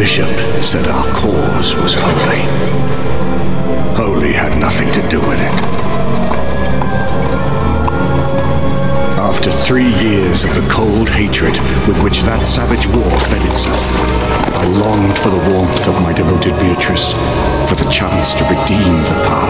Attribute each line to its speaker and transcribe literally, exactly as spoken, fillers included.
Speaker 1: bishop said our cause was holy. Holy had nothing to do with it. After three years of the cold hatred with which that savage war fed itself, I longed for the warmth of my devoted Beatrice, for the chance to redeem the past.